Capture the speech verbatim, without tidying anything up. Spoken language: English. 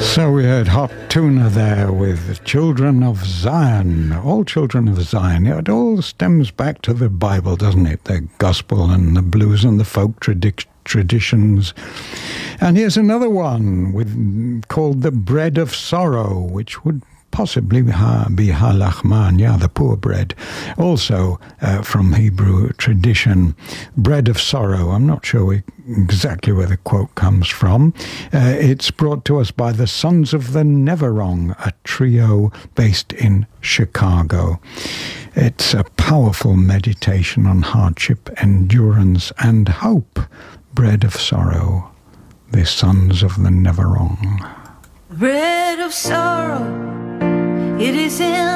So we heard Hot Tuna there with the Children of Zion, all Children of Zion. It all stems back to the Bible, doesn't it? The gospel and the blues and the folk tradi- traditions. And here's another one with called The Bread of Sorrow, which would possibly be halachman, yeah, the poor bread. Also uh, from Hebrew tradition, bread of sorrow. I'm not sure exactly where the quote comes from. Uh, it's brought to us by the Sons of the Neverong, a trio based in Chicago. It's a powerful meditation on hardship, endurance, and hope. Bread of sorrow, the Sons of the Neverong. Bread of sorrow, it is in